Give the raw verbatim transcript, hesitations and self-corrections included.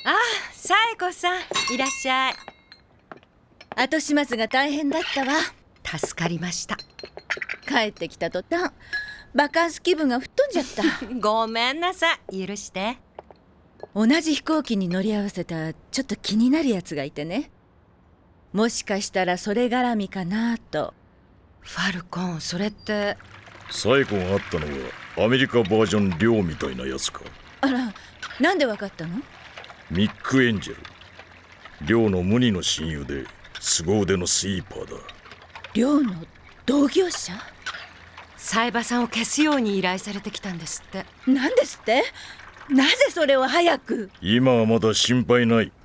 あ、紗恵子さん、いらっしゃい。 後始末が大変だったわ。 助かりました。 帰ってきた途端バカンス気分が吹っ飛んじゃったごめんなさい、許して。 同じ飛行機に乗り合わせたちょっと気になるやつがいてね。もしかしたらそれ絡みかなと。 ファルコン、それって。 紗恵子が会ったのはアメリカバージョンリョウみたいなやつか。 あら、なんでわかったの？ ミック・エンジェル、リョウの無二の親友で凄腕のスイーパーだ。 寮の同業者？ 冴羽さんを消すように依頼されてきたんですって。 なんですって？なぜそれを早く？ 今はまだ心配ない。